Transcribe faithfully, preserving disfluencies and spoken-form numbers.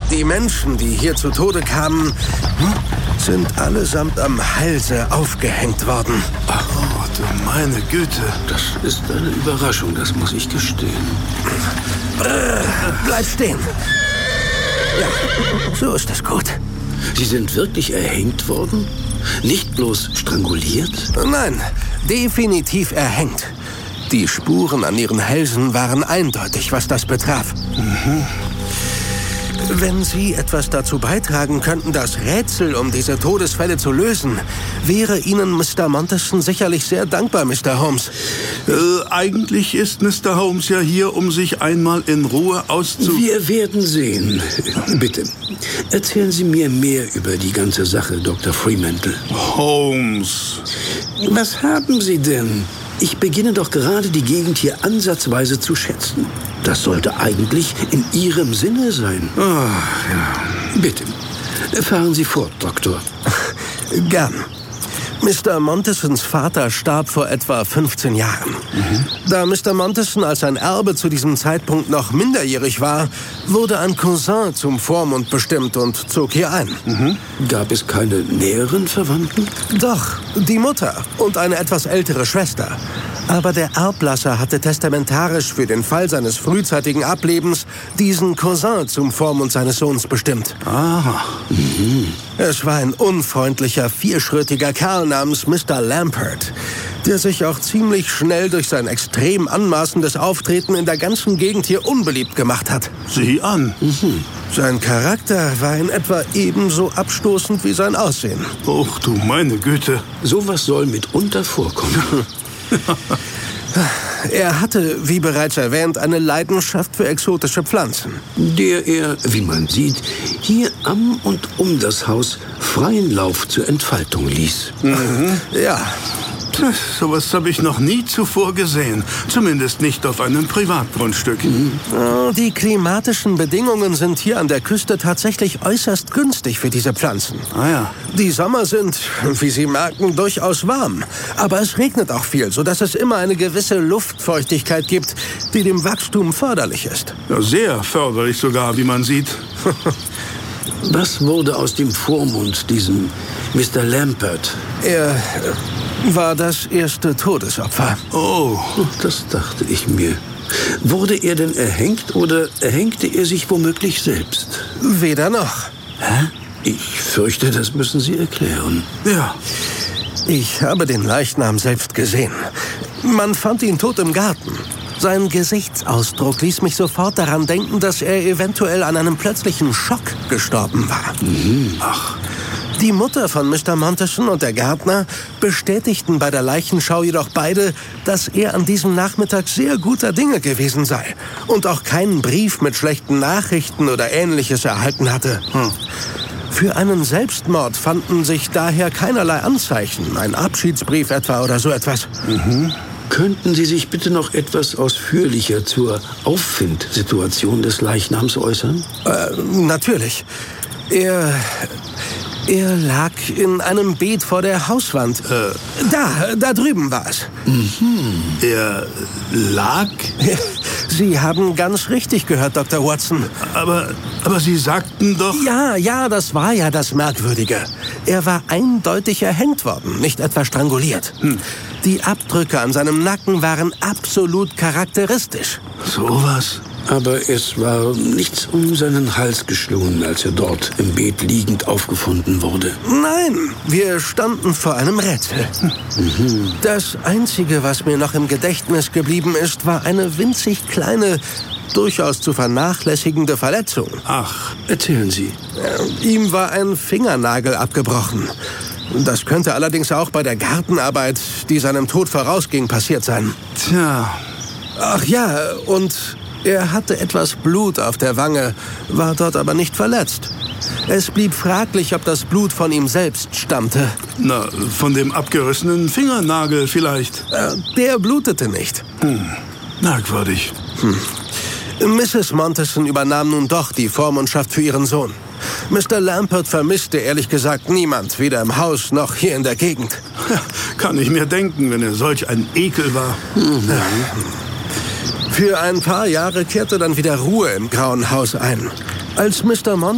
Die Menschen, die hier zu Tode kamen, sind allesamt am Halse aufgehängt worden. Ach, oh, du meine Güte. Das ist eine Überraschung, das muss ich gestehen. Brrr, bleib stehen. Ja, so ist es gut. Sie sind wirklich erhängt worden? Nicht bloß stranguliert? Nein, definitiv erhängt. Die Spuren an ihren Hälsen waren eindeutig, was das betraf. Mhm. Wenn Sie etwas dazu beitragen könnten, das Rätsel um diese Todesfälle zu lösen, wäre Ihnen Mister Montesson sicherlich sehr dankbar, Mister Holmes. Äh, eigentlich ist Mister Holmes ja hier, um sich einmal in Ruhe auszu... Wir werden sehen. Bitte, erzählen Sie mir mehr über die ganze Sache, Doktor Fremantle. Holmes. Was haben Sie denn? Ich beginne doch gerade die Gegend hier ansatzweise zu schätzen. Das sollte eigentlich in Ihrem Sinne sein. Ah, ja. Bitte, fahren Sie fort, Doktor. Gern. Mister Montessons Vater starb vor etwa fünfzehn Jahren. Mhm. Da Mister Montesson als sein Erbe zu diesem Zeitpunkt noch minderjährig war, wurde ein Cousin zum Vormund bestimmt und zog hier ein. Mhm. Gab es keine näheren Verwandten? Doch, die Mutter und eine etwas ältere Schwester. Aber der Erblasser hatte testamentarisch für den Fall seines frühzeitigen Ablebens diesen Cousin zum Vormund seines Sohns bestimmt. Aha. Mhm. Es war ein unfreundlicher, vierschrötiger Kerl namens Mister Lampert, der sich auch ziemlich schnell durch sein extrem anmaßendes Auftreten in der ganzen Gegend hier unbeliebt gemacht hat. Sieh an. Mhm. Sein Charakter war in etwa ebenso abstoßend wie sein Aussehen. Och, du meine Güte. Sowas soll mitunter vorkommen. Er hatte, wie bereits erwähnt, eine Leidenschaft für exotische Pflanzen. Der er, wie man sieht, hier am und um das Haus freien Lauf zur Entfaltung ließ. Mhm. Ja. Sowas habe ich noch nie zuvor gesehen. Zumindest nicht auf einem Privatgrundstück. Mhm. Die klimatischen Bedingungen sind hier an der Küste tatsächlich äußerst günstig für diese Pflanzen. Ah ja. Die Sommer sind, wie Sie merken, durchaus warm. Aber es regnet auch viel, sodass es immer eine gewisse Luftfeuchtigkeit gibt, die dem Wachstum förderlich ist. Ja, sehr förderlich sogar, wie man sieht. Was wurde aus dem Vormund, diesem Mister Lampert? Er war das erste Todesopfer. Oh, das dachte ich mir. Wurde er denn erhängt oder erhängte er sich womöglich selbst? Weder noch. Hä? Ich fürchte, das müssen Sie erklären. Ja. Ich habe den Leichnam selbst gesehen. Man fand ihn tot im Garten. Sein Gesichtsausdruck ließ mich sofort daran denken, dass er eventuell an einem plötzlichen Schock gestorben war. Mhm. Ach. Die Mutter von Mister Montesson und der Gärtner bestätigten bei der Leichenschau jedoch beide, dass er an diesem Nachmittag sehr guter Dinge gewesen sei und auch keinen Brief mit schlechten Nachrichten oder Ähnliches erhalten hatte. Hm. Für einen Selbstmord fanden sich daher keinerlei Anzeichen, ein Abschiedsbrief etwa oder so etwas. Mhm. Könnten Sie sich bitte noch etwas ausführlicher zur Auffindsituation des Leichnams äußern? Äh, natürlich. Er... Er lag in einem Beet vor der Hauswand. Äh. Da, da drüben war es. Mhm. Er lag? Sie haben ganz richtig gehört, Doktor Watson. Aber, aber Sie sagten doch... Ja, ja, das war ja das Merkwürdige. Er war eindeutig erhängt worden, nicht etwa stranguliert. Hm. Die Abdrücke an seinem Nacken waren absolut charakteristisch. Sowas? Aber es war nichts um seinen Hals geschlungen, als er dort im Beet liegend aufgefunden wurde. Nein, wir standen vor einem Rätsel. Mhm. Das Einzige, was mir noch im Gedächtnis geblieben ist, war eine winzig kleine, durchaus zu vernachlässigende Verletzung. Ach, erzählen Sie. Äh, ihm war ein Fingernagel abgebrochen. Das könnte allerdings auch bei der Gartenarbeit, die seinem Tod vorausging, passiert sein. Tja. Ach ja, und... er hatte etwas Blut auf der Wange, war dort aber nicht verletzt. Es blieb fraglich, ob das Blut von ihm selbst stammte. Na, von dem abgerissenen Fingernagel vielleicht. Äh, der blutete nicht. Hm, merkwürdig. Hm. Misses Montesson übernahm nun doch die Vormundschaft für ihren Sohn. Mister Lampert vermisste ehrlich gesagt niemand, weder im Haus noch hier in der Gegend. Ja, kann ich mir denken, wenn er solch ein Ekel war. Mhm. Für ein paar Jahre kehrte dann wieder Ruhe im Grauen Haus ein. Als Mister Mont